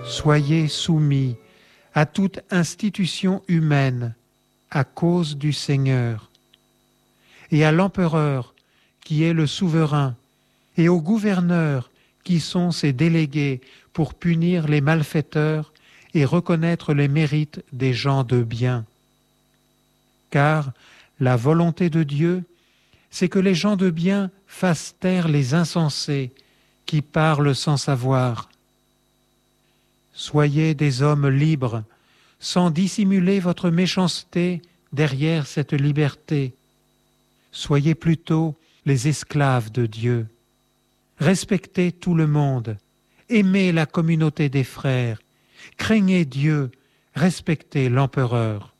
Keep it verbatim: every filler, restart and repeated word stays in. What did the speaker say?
Soyez soumis à toute institution humaine à cause du Seigneur, et à l'empereur qui est le souverain, et aux gouverneurs qui sont ses délégués pour punir les malfaiteurs et reconnaître les mérites des gens de bien. Car la volonté de Dieu, c'est que les gens de bien fassent taire les insensés qui parlent sans savoir. Soyez des hommes libres, sans dissimuler votre méchanceté derrière cette liberté. Soyez plutôt les esclaves de Dieu. Respectez tout le monde, aimez la communauté des frères, craignez Dieu, respectez l'empereur.